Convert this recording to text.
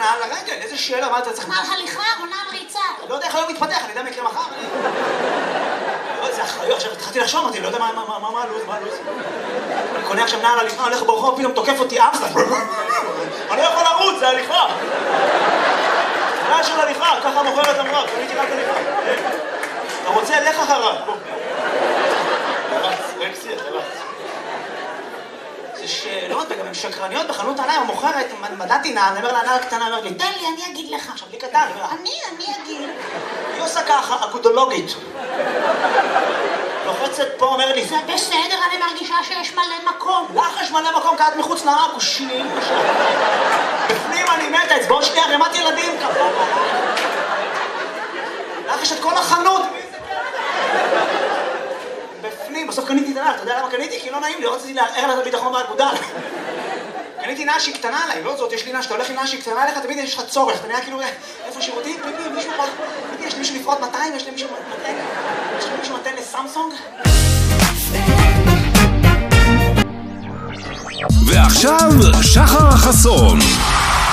נעל לרגל, איזה שאלה, מה אתה צריך? נעל הליכה או נעל ריצה? לא יודע איך היום מתפתח, אני יודע מה יקרה מחר. זה אחריות, עכשיו התחלתי לחשוב, אמרתי, לא יודע מה הלו"ז, אני קונה עכשיו נעל הליכה, הולך ברחוב, פתאום תוקף אותי אמסטר. אני לא יכול לרוץ, זה הליכה. נעל של הליכה, ככה מוכרת אמרה, קניתי רק הליכה. אתה רוצה, לך אחריו. זה שלא, וגם הן שקרניות בחנות עליי, המוכרת, מדעתי נעל, אני אומר לה, נעל קטנה, אומר לי, תן לי, אני אגיד לך. עכשיו, לי קטן, אני אגיד. היא עושה ככה, אגודולוגית. לוחצת פה, אומר לי, זה בסדר, אני מרגישה שיש מלא מקום. לך יש מלא מקום, כי את מחוץ לאקושים. בפנים אני מתה, אצבעות שנייה, רימת ילדים, כפה. לך יש את כל החנות. בפנים, בסוף קניתי את הנעל, אתה יודע למה קניתי? כי לא נעים לי, רציתי לערער לה את הביטחון באגודל. קניתי נעל שהיא קטנה עליי, לא זאת, יש לי נעל שאתה הולך עם נעל שהיא קטנה עליך, תמיד יש לך צורך, אתה נראה כאילו, איפה שירותים? פיפי, מישהו יכול... יש לי מישהו לפרוט 200, יש לי מישהו מתן לסמסונג? ועכשיו, שחר חסון.